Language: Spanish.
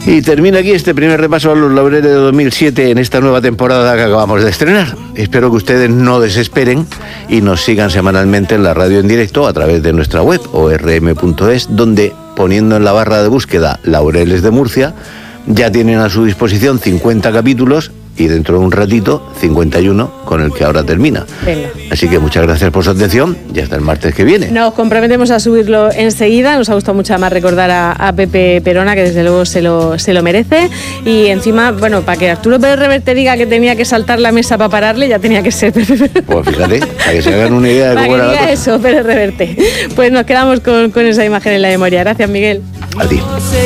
Y termina aquí este primer repaso a los laureles de 2007 en esta nueva temporada que acabamos de estrenar. Espero que ustedes no desesperen y nos sigan semanalmente en la radio en directo a través de nuestra web orm.es, donde poniendo en la barra de búsqueda Laureles de Murcia ya tienen a su disposición 50 capítulos y dentro de un ratito 51 con el que ahora termina. Venga. Así que muchas gracias por su atención y hasta el martes que viene. Nos comprometemos a subirlo enseguida. Nos ha gustado mucho más recordar a Pepe Perona, que desde luego se lo merece. Y encima, bueno, para que Arturo Pérez Reverte diga que tenía que saltar la mesa para pararle, ya tenía que ser Pepe. Pues fíjate, para que se hagan una idea de cómo era la cosa. Eso, Pérez Reverte. Pues nos quedamos con esa imagen en la memoria. Gracias, Miguel. A ti.